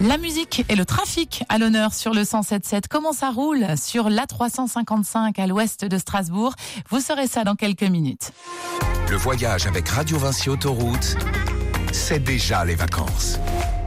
La musique et le trafic à l'honneur sur le 107.7. Comment ça roule sur l'A355 à l'ouest de Strasbourg? Vous saurez ça dans quelques minutes. Le voyage avec Radio Vinci Autoroute, c'est déjà les vacances.